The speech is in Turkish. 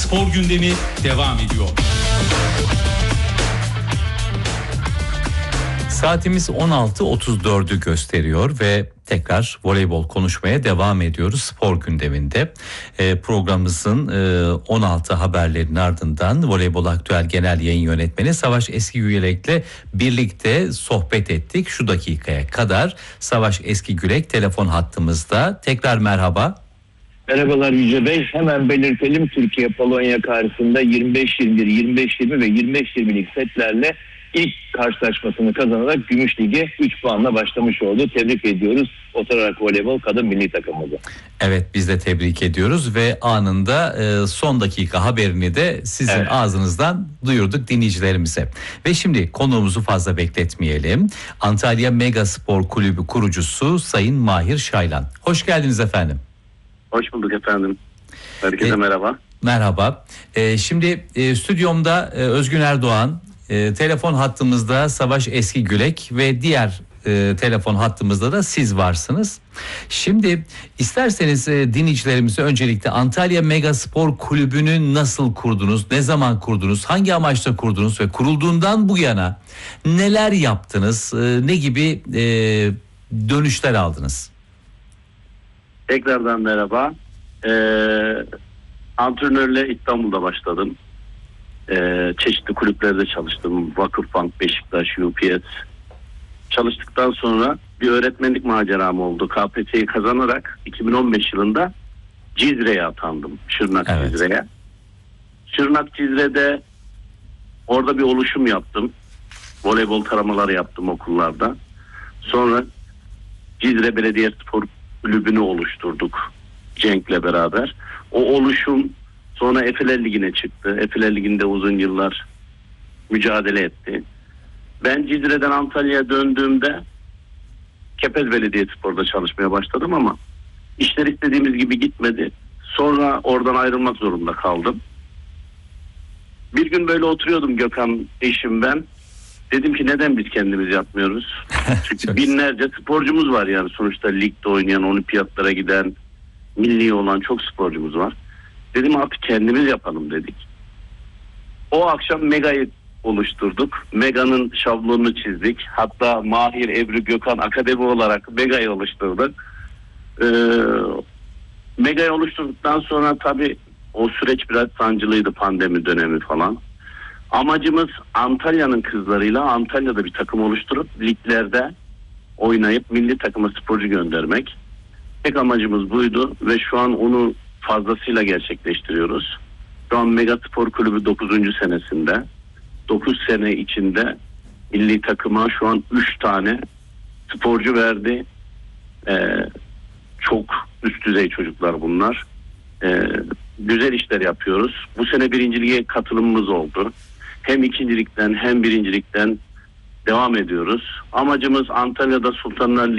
Spor gündemi devam ediyor. Saatimiz 16.34'ü gösteriyor ve tekrar voleybol konuşmaya devam ediyoruz spor gündeminde. Programımızın 16 haberlerinin ardından Voleybol Aktüel Genel Yayın Yönetmeni Savaş Eskigülek'le birlikte sohbet ettik. Şu dakikaya kadar Savaş Eskigülek telefon hattımızda. Tekrar merhaba. Merhabalar Yüce Bey. Hemen belirtelim, Türkiye Polonya karşısında 25-21, 25-20 ve 25-20'lik setlerle ilk karşılaşmasını kazanarak Gümüş Lig'e 3 puanla başlamış oldu. Tebrik ediyoruz Oturarak Voleybol Kadın Milli Takımımızı. Evet, biz de tebrik ediyoruz ve anında son dakika haberini de sizin ağzınızdan duyurduk dinleyicilerimize. Ve şimdi konuğumuzu fazla bekletmeyelim. Antalya Mega Spor Kulübü kurucusu Sayın Mahir Şaylan. Hoş geldiniz efendim. Hoş bulduk efendim. Herkese merhaba. Merhaba. Şimdi stüdyomda Özgün Erdoğan, telefon hattımızda Savaş Eskigülek ve diğer telefon hattımızda da siz varsınız. Şimdi isterseniz dinleyicilerimize öncelikle Antalya Mega Spor Kulübü'nü nasıl kurdunuz, ne zaman kurdunuz, hangi amaçla kurdunuz ve kurulduğundan bu yana neler yaptınız, ne gibi dönüşler aldınız? Tekrardan merhaba. Antrenörle İstanbul'da başladım. Çeşitli kulüplerde çalıştım. Vakıfbank, Beşiktaş, UPS. Çalıştıktan sonra bir öğretmenlik maceram oldu. KPSS'yi kazanarak 2015 yılında Cizre'ye atandım. Şırnak Cizre'ye. Şırnak Cizre'de orada bir oluşum yaptım. Voleybol taramaları yaptım okullarda. Sonra Cizre Belediyespor Kulübü'nü oluşturduk Cenk'le beraber. O oluşum sonra Efeler Ligi'ne çıktı. Efeler Ligi'nde uzun yıllar mücadele etti. Ben Cizre'den Antalya'ya döndüğümde Kepez Belediyespor'da çalışmaya başladım ama işler istediğimiz gibi gitmedi. Sonra oradan ayrılmak zorunda kaldım. Bir gün böyle oturuyordum, Gökhan eşim ben. Dedim ki neden biz kendimiz yapmıyoruz? Çünkü binlerce sporcumuz var yani, sonuçta ligde oynayan, olimpiyatlara giden, milli olan çok sporcumuz var. Dedim artık kendimiz yapalım dedik. O akşam Mega'yı oluşturduk. Mega'nın şablonunu çizdik. Hatta Mahir, Ebru, Gökhan Akademi olarak Mega'yı oluşturduk. Mega'yı oluşturduktan sonra tabii o süreç biraz sancılıydı, pandemi dönemi falan. Amacımız Antalya'nın kızlarıyla Antalya'da bir takım oluşturup liglerde oynayıp milli takıma sporcu göndermek. Tek amacımız buydu ve şu an onu fazlasıyla gerçekleştiriyoruz. Şu an Mega Spor Kulübü 9. senesinde. 9 sene içinde milli takıma şu an 3 tane sporcu verdi. Çok üst düzey çocuklar bunlar. Güzel işler yapıyoruz. Bu sene birinciliğe katılımımız oldu. Hem ikincilikten hem birincilikten devam ediyoruz. Amacımız Antalya'da Sultanlar